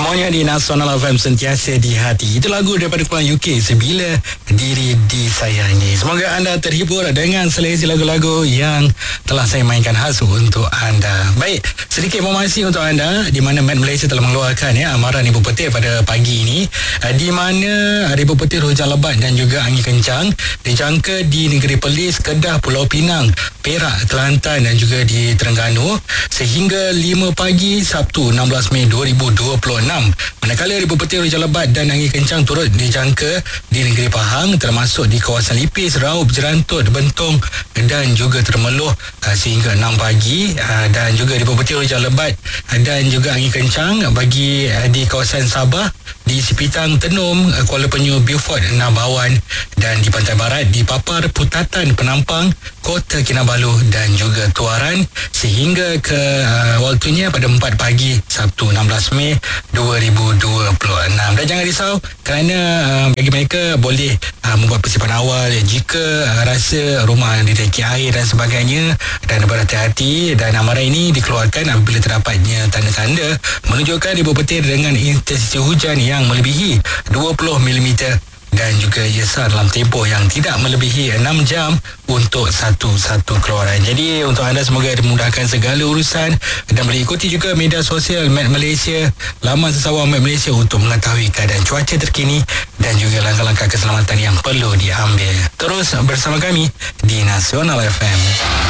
Semuanya di Nasional FM sentiasa di hati. Itu lagu daripada kumpulan UK, Sebila Diri Disayangi. Semoga anda terhibur dengan seleksi lagu-lagu yang telah saya mainkan khas untuk anda. Baik, sedikit informasi untuk anda di mana Met Malaysia telah mengeluarkan amaran ibu petir pada pagi ini, di mana ibu petir hujan lebat dan juga angin kencang dijangka di negeri Perlis, Kedah, Pulau Pinang, Perak, Kelantan dan juga di Terengganu sehingga 5 pagi Sabtu 16 Mei 2026. Manakala ribu petir hujan lebat dan angin kencang turut dijangka di negeri Pahang termasuk di kawasan Lipis, Raub, Jerantut, Bentong dan juga Temerloh sehingga 6 pagi, dan juga ribu petir hujan lebat dan juga angin kencang bagi di kawasan Sabah, di Sipitang, Tenum, Kuala Penyu, Beaufort, Nabawan dan di pantai barat di Papar, Putatan, Penampang, Kota Kinabalu dan juga Tuaran sehingga ke waktunya pada 4 pagi Sabtu 16 Mei 2026. Dan jangan risau kerana bagi mereka boleh membuat persiapan awal jika rasa rumah direki air dan sebagainya, dan berhati-hati. Dan amaran ini dikeluarkan apabila terdapatnya tanda-tanda menunjukkan ribu petir dengan intensitas hujan yang melebihi 20 mm dan juga yesar dalam tempoh yang tidak melebihi 6 jam untuk satu-satu keluaran. Jadi untuk anda semoga dimudahkan segala urusan dan boleh ikuti juga media sosial Met Malaysia, laman sesawang Met Malaysia untuk mengetahui keadaan cuaca terkini dan juga langkah-langkah keselamatan yang perlu diambil. Terus bersama kami di Nasional FM.